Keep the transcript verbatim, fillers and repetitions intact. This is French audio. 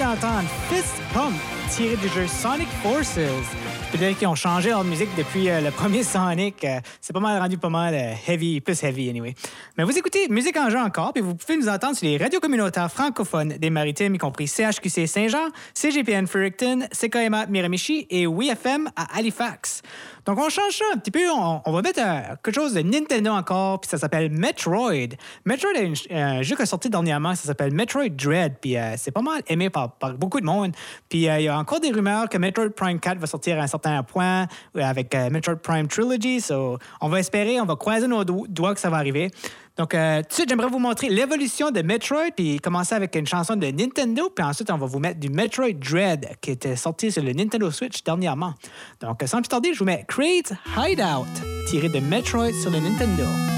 d'entendre Fist Pump, tiré du jeu Sonic Forces. Peut-être qu'ils ont changé leur musique depuis euh, le premier Sonic. Euh, c'est pas mal rendu pas mal euh, heavy, plus heavy anyway. Mais vous écoutez Musique en jeu encore, puis vous pouvez nous entendre sur les radios communautaires francophones des Maritimes, y compris C H Q C Saint-Jean, C G P N Fredericton, C K M A Miramichi et W F M à Halifax. Donc on change ça un petit peu, on, on va mettre euh, quelque chose de Nintendo encore, puis ça s'appelle Metroid. Metroid est un, un jeu qui est sorti dernièrement, ça s'appelle Metroid Dread, puis euh, c'est pas mal aimé par, par beaucoup de monde. Puis il euh, y a encore des rumeurs que Metroid Prime quatre va sortir à un certain point avec euh, Metroid Prime Trilogy. So, on va espérer, on va croiser nos do- doigts que ça va arriver. Donc, euh, tout de suite, j'aimerais vous montrer l'évolution de Metroid, puis commencer avec une chanson de Nintendo, puis ensuite, on va vous mettre du Metroid Dread, qui était sorti sur le Nintendo Switch dernièrement. Donc, sans plus tarder, je vous mets Create Hideout, tiré de Metroid sur le Nintendo.